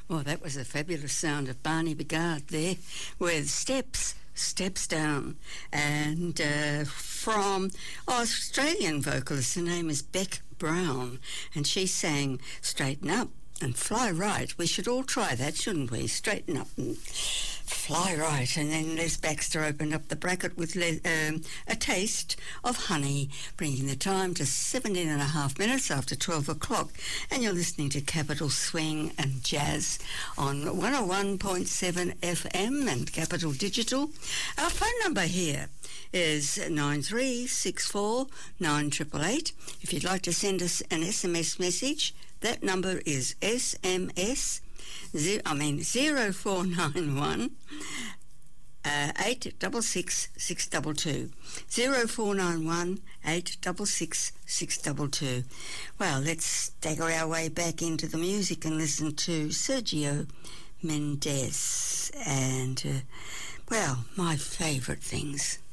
Well, that was a fabulous sound of Barney Bigard there with Steps Down. And from Australian vocalist, her name is Beck Brown, and she sang Straighten Up and Fly Right. We should all try that, shouldn't we? Straighten up and fly right. And then Les Baxter opened up the bracket with a taste of Honey, bringing the time to 17 and a half minutes after 12 o'clock. And you're listening to Capital Swing and Jazz on 101.7 FM and Capital Digital. Our phone number here is 9364 9888. If you'd like to send us an SMS message, that number is SMS 0491 866 622. 0491 866 622. Well, let's stagger our way back into the music and listen to Sergio Mendes and, well, my favourite things.